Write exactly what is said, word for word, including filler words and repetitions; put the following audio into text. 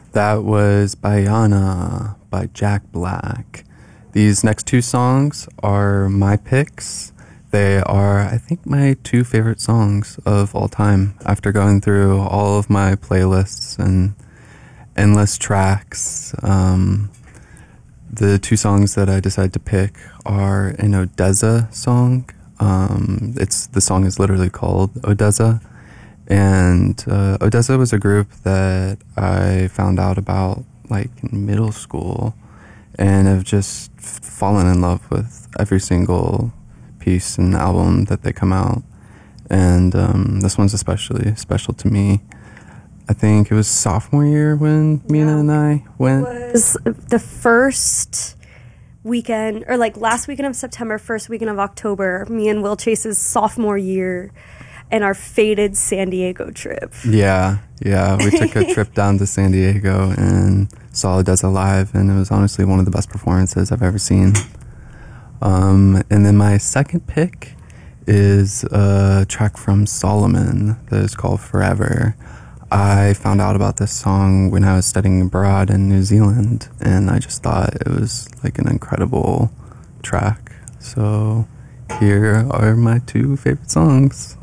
That was Bayana by Jack Black. These next two songs are my picks. They are, I think, my two favorite songs of all time after going through all of my playlists and endless tracks. Um, the two songs that I decided to pick are an ODESZA song. Um, it's the song is literally called ODESZA. And uh, ODESZA was a group that I found out about like in middle school and have just f- fallen in love with every single piece and album that they come out. And um, this one's especially special to me. I think it was sophomore year when Mina Yeah. and I went. It was the first weekend, or like last weekend of September, first weekend of October, me and Will Chase's sophomore year and our fated San Diego trip. Yeah, yeah. We took a trip down to San Diego and saw ODESZA live, and it was honestly one of the best performances I've ever seen. Um, and then my second pick is a track from Solomon that is called Forever. I found out about this song when I was studying abroad in New Zealand, and I just thought it was like an incredible track. So here are my two favorite songs.